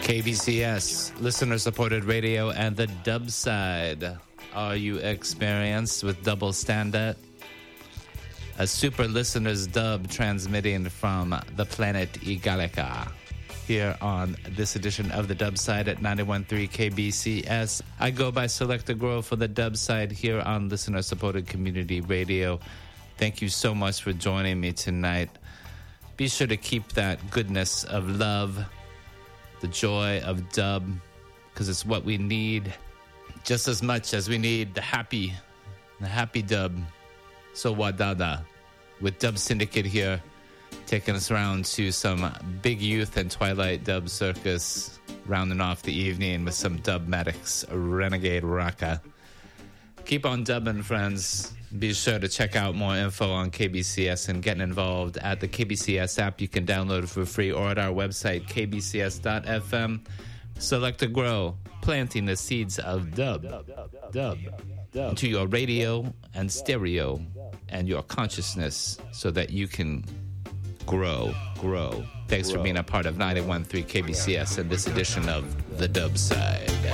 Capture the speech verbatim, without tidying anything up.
K B C S, listener-supported radio, and the dub side. Are you experienced with double standard? A super listeners dub transmitting from the planet Igalica. Here on this edition of the dub side at ninety-one point three K B C S. I go by Selecta Grow for the dub side here on listener-supported community radio. Thank you so much for joining me tonight. Be sure to keep that goodness of love, the joy of dub, because it's what we need just as much as we need the happy, the happy dub. So Wadada with Dub Syndicate here, taking us around to some Big Youth and Twilight Dub Circus, rounding off the evening with some Dubmatics Renegade Rocka. Keep on dubbing, friends. Be sure to check out more info on K B C S and getting involved at the K B C S app. You can download it for free or at our website, k b c s dot f m. Selecta Grow, planting the seeds of dub, dub, dub, to your radio and stereo and your consciousness so that you can grow, grow. Thanks grow. for being a part of ninety-one point three K B C S in this edition of The Dub Side.